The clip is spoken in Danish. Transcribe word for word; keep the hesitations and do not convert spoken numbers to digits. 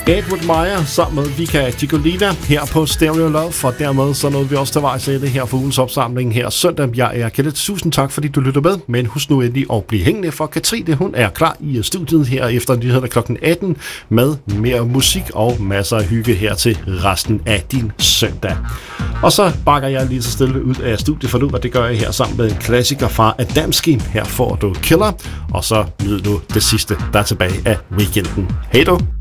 Edward Meyer sammen med Vika Gigolina her på Stereo Love, for dermed så nåede vi også til vejs ende her for ugens opsamling her søndag. Jeg er Kjeld. Tusind tak, fordi du lytter med, men husk nu endelig at blive hængende, for Katrine hun er klar i studiet her efter nyhederne klokken atten med mere musik og masser af hygge her til resten af din søndag. Og så bakker jeg lige så stille ud af studiet for nu, og det gør jeg her sammen med en klassiker fra Adamski. Her får du Killer, og så nyder du det sidste, der er tilbage af weekenden. Hej du!